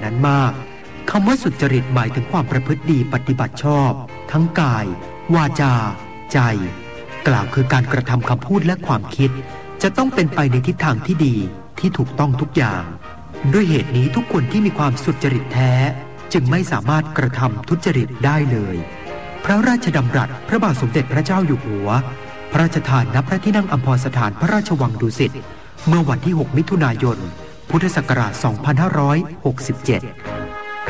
นั้นมากคำว่าสุจริตหมายถึงความประพฤติดีปฏิบัติชอบทั้งกายวาจาใจกล่าวคือการกระทำคำพูดและความคิดจะต้องเป็นไปในทิศทางที่ดีที่ถูกต้องทุกอย่างด้วยเหตุนี้ทุกคนที่มีความสุจริตแท้จึงไม่สามารถกระทำทุจริตได้เลยพระราชดำรัสพระบาทสมเด็จพระเจ้าอยู่หัวพระราชทานณพระที่นั่งอัมพรสถานพระราชวังดุสิตเมื่อวันที่ 6 มิถุนายน พุทธศักราช 2567